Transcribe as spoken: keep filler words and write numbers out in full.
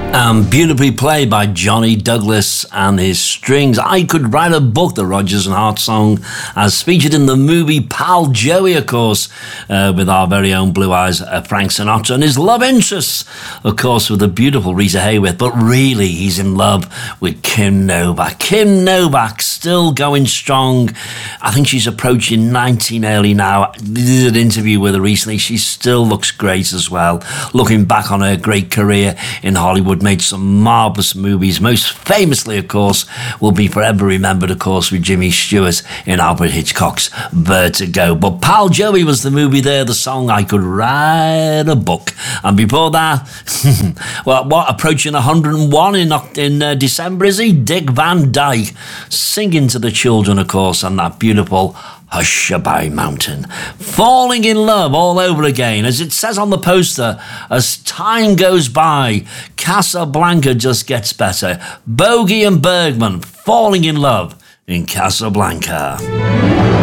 Um, beautifully played by Johnny Douglas and his strings. I Could Write a Book, the Rodgers and Hart song, as featured in the movie Pal Joey, of course, uh, with our very own Blue Eyes, uh, Frank Sinatra, and his love interests, of course, with the beautiful Rita Hayworth. But really, he's in love with Kim Novak. Kim Novak still going strong. I think she's approaching nineteen early now. I did an interview with her recently. She still looks great as well. Looking back on her great career in Hollywood, made some marvellous movies. Most famously, of course, will be forever remembered, of course, with Jimmy Stewart in Alfred Hitchcock's Vertigo. But Pal Joey was the movie there, the song I Could Write a Book. And before that, well, what, approaching one hundred and one in, in uh, December, is he? Dick Van Dyke, singing to the children, of course, on that beautiful Hushabye Mountain. Falling in love all over again. As it says on the poster, as time goes by, Casablanca just gets better. Bogey and Bergman falling in love in Casablanca.